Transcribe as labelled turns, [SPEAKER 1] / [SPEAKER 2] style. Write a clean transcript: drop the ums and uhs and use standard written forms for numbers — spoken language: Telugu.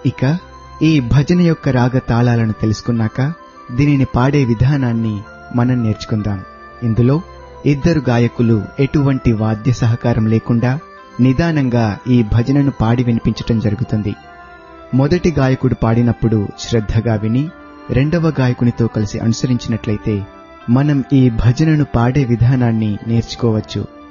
[SPEAKER 1] ఇక ఈ భజన యొక్క రాగ తాళాలను తెలుసుకున్నాక దీనిని పాడే విధానాన్ని మనం నేర్చుకుందాం. ఇందులో ఇద్దరు గాయకులు ఎటువంటి వాద్య సహకారం లేకుండా నిదానంగా ఈ భజనను పాడి వినిపించటం జరుగుతుంది. మొదటి గాయకుడు పాడినప్పుడు శ్రద్ధగా విని రెండవ గాయకునితో కలిసి అనుసరించినట్లయితే మనం ఈ భజనను పాడే విధానాన్ని నేర్చుకోవచ్చు.